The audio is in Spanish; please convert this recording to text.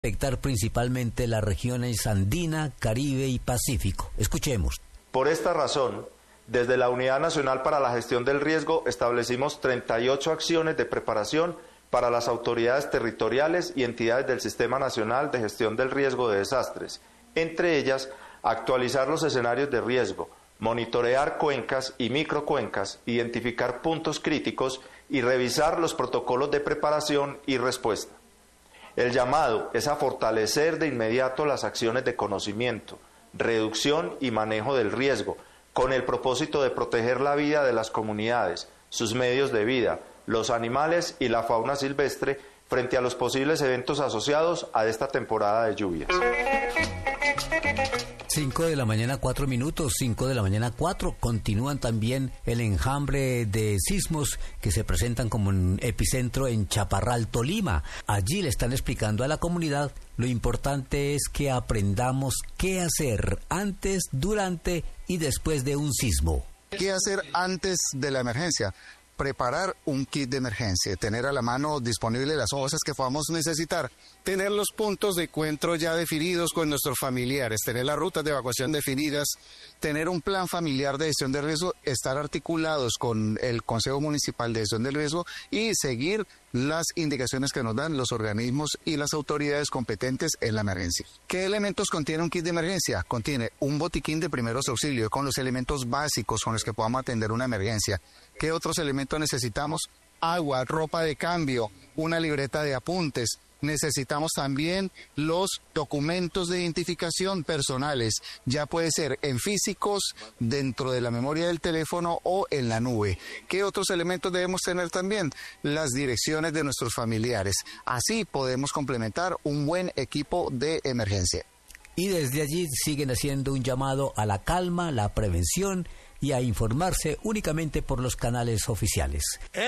afectar principalmente las regiones andina, Caribe y Pacífico. Escuchemos. Por esta razón, desde la Unidad Nacional para la Gestión del Riesgo establecimos 38 acciones de preparación para las autoridades territoriales y entidades del Sistema Nacional de Gestión del Riesgo de Desastres. Entre ellas, actualizar los escenarios de riesgo, monitorear cuencas y microcuencas, identificar puntos críticos y revisar los protocolos de preparación y respuesta. El llamado es a fortalecer de inmediato las acciones de conocimiento, reducción y manejo del riesgo, con el propósito de proteger la vida de las comunidades, sus medios de vida, los animales y la fauna silvestre frente a los posibles eventos asociados a esta temporada de lluvias. 5 de la mañana, 4 minutos, 5 de la mañana, 4. Continúan también el enjambre de sismos que se presentan como un epicentro en Chaparral, Tolima. Allí le están explicando a la comunidad lo importante es que aprendamos qué hacer antes, durante y después de un sismo. ¿Qué hacer antes de la emergencia? Preparar un kit de emergencia, tener a la mano disponible las cosas que podamos necesitar, tener los puntos de encuentro ya definidos con nuestros familiares, tener las rutas de evacuación definidas, tener un plan familiar de gestión de riesgo, estar articulados con el Consejo Municipal de Gestión del Riesgo y seguir las indicaciones que nos dan los organismos y las autoridades competentes en la emergencia. ¿Qué elementos contiene un kit de emergencia? Contiene un botiquín de primeros auxilios con los elementos básicos con los que podamos atender una emergencia. ¿Qué otros elementos necesitamos? Agua, ropa de cambio, una libreta de apuntes. Necesitamos también los documentos de identificación personales. Ya puede ser en físicos, dentro de la memoria del teléfono o en la nube. ¿Qué otros elementos debemos tener también? Las direcciones de nuestros familiares. Así podemos complementar un buen equipo de emergencia. Y desde allí siguen haciendo un llamado a la calma, la prevención y a informarse únicamente por los canales oficiales.